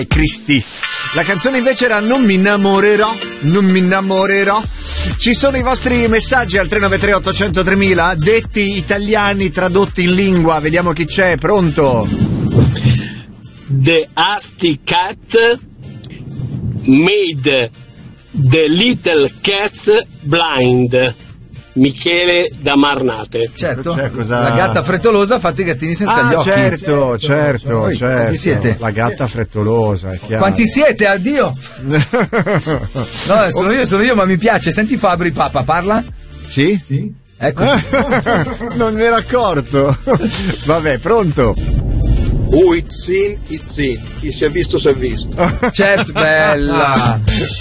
Cristi. La canzone invece era Non mi innamorerò, non mi innamorerò. Ci sono i vostri messaggi al 393 800 3000, detti italiani tradotti in lingua. Vediamo chi c'è, pronto? The Asti Cat made the little cats blind. Michele da Marnate. Certo, cosa... la gatta frettolosa ha fatto i gattini senza gli occhi. Certo. Quanti siete? La gatta frettolosa, è chiaro. Quanti siete? Addio. No, sono io, ma mi piace. Senti Fabri, papà, parla? Sì? Ecco. Non mi ero accorto. Vabbè, pronto? It's in. Chi si è visto si è visto. Certo, bella.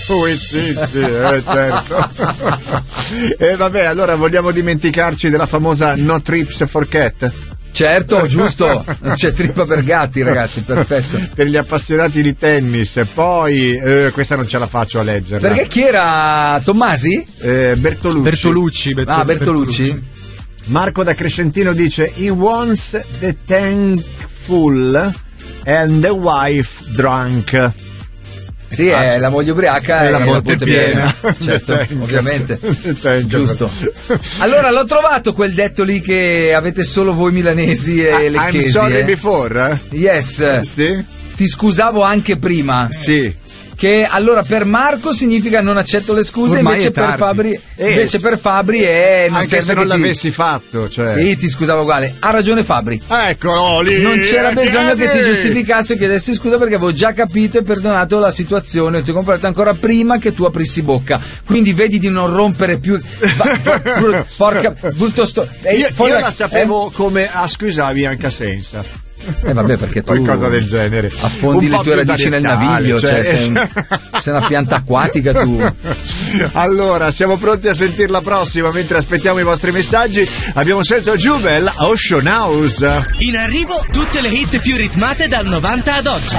Certo. E vabbè, allora vogliamo dimenticarci della famosa No Trips for Cat? Certo, giusto. Non c'è trippa per gatti, ragazzi, perfetto. Per gli appassionati di tennis. Poi questa non ce la faccio a leggerla. Perché chi era? Tommasi? Bertolucci. Bertolucci. Marco da Crescentino dice He wants the tank full and the wife drunk. Sì, è la moglie ubriaca e la botte piena. Certo, ovviamente. Giusto. Allora, l'ho trovato quel detto lì che avete solo voi milanesi e lecchesi. I'm sorry before? Yes. Sì. Ti scusavo anche prima. Sì. Che allora per Marco significa non accetto le scuse, invece per Fabri è non anche se non l'avessi fatto, cioè. Sì, ti scusavo uguale. Ha ragione Fabri. Eccolo lì. Non c'era bisogno che ti giustificassi e chiedessi scusa, perché avevo già capito e perdonato la situazione. Ti ho comprato ancora prima che tu aprissi bocca. Quindi vedi di non rompere più. Porca brutto io la sapevo come scusavi anche a senza. Vabbè, perché tu qualcosa del genere affondi le tue radici nel naviglio, cioè sei una pianta acquatica tu. Allora, siamo pronti a sentirla prossima. Mentre aspettiamo i vostri messaggi, abbiamo scelto Jubel Ocean House. In arrivo tutte le hit più ritmate dal 90 ad oggi.